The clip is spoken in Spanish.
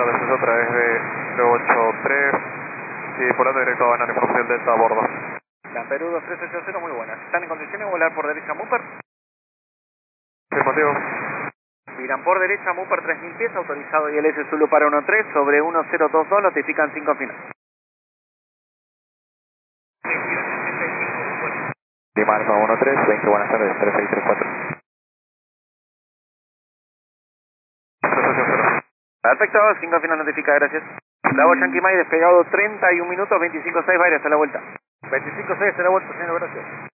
Zeta, descenso a través de 083 y volando directo a Banana, información Delta a bordo. La Perú 2380, muy buenas. ¿Están en condiciones de volar por derecha Mupper? Afirmativo. Miran por derecha Mupper 3000 pies, autorizado ILS Zulu para 13, sobre 1022, notifican 5 final. Lima Alfa 13, 20, buenas tardes, 3634. Perfecto, 5 final notifica, gracias. Bravo Yankee Mike, despegado 31 minutos, 25.6, va a ir hasta la vuelta. 25.6 hasta la vuelta, señor, gracias.